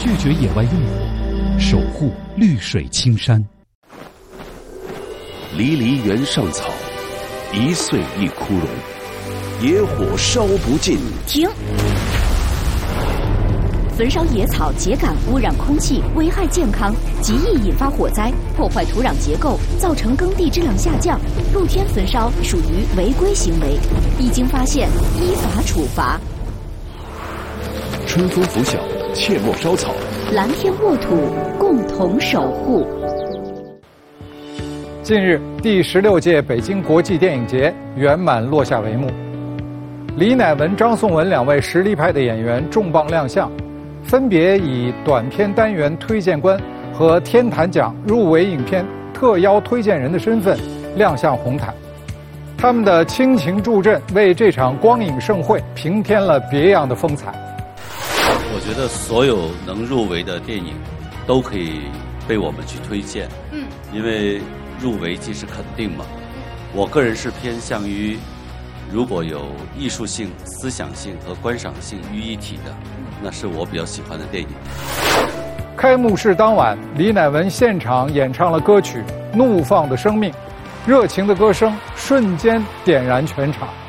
拒绝野外用火，守护绿水青山。 离离原上草，一岁一枯荣。野火烧不尽。 停！焚烧野草秸秆污染空气，危害健康，极易引发火灾，破坏土壤结构，造成耕地质量下降。露天焚烧属于违规行为，一经发现依法处罚。 春风拂晓，切莫烧草。 蓝天沃土，共同守护。 近日，第16届北京国际电影节圆满落下帷幕。李乃文、张颂文2位实力派的演员重磅亮相，分别以短片单元推荐官和天坛奖入围影片特邀推荐人的身份亮相红毯。他们的倾情助阵，为这场光影盛会平添了别样的风采。 我觉得所有能入围的电影都可以被我们去推荐，因为入围即是肯定嘛。我个人是偏向于，如果有艺术性、思想性和观赏性于一体的，那是我比较喜欢的电影。 开幕式当晚，李乃文现场演唱了歌曲《怒放的生命》，热情的歌声瞬间点燃全场。